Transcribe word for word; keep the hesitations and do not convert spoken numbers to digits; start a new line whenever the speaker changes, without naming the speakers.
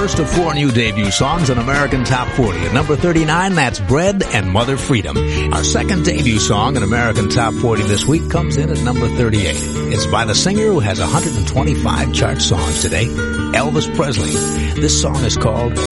first of four new debut songs on American Top forty. At number thirty-nine, that's Bread and Mother Freedom. Our second debut song in American Top forty this week comes in at number thirty-eight. It's by the singer who has one hundred twenty-five chart songs today, Elvis Presley. This song is called